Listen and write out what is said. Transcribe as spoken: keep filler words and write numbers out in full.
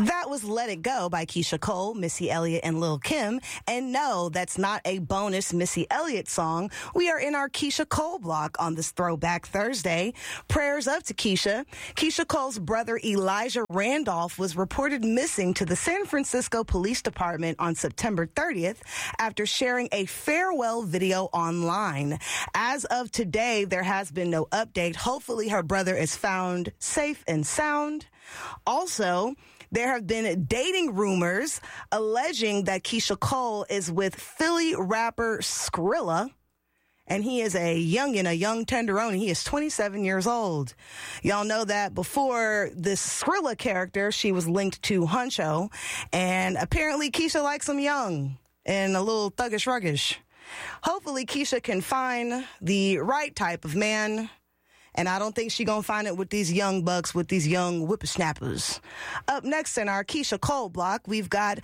That was Let It Go by Keisha Cole, Missy Elliott, and Lil' Kim. And no, that's not a bonus Missy Elliott song. We are in our Keisha Cole block on this Throwback Thursday. Prayers up to Keisha. Keisha Cole's brother Elijah Randolph was reported missing to the San Francisco Police Department on September thirtieth after sharing a farewell video online. As of today, there has been no update. Hopefully her brother is found safe and sound. Also, there have been dating rumors alleging that Keisha Cole is with Philly rapper Skrilla, and he is a youngin', a young tenderoni. He is twenty-seven years old. Y'all know that before this Skrilla character, she was linked to Huncho, and apparently Keisha likes him young and a little thuggish ruggish. Hopefully Keisha can find the right type of man. And I don't think she's going to find it with these young bucks, with these young whippersnappers. Up next in our Keisha Cole block, we've got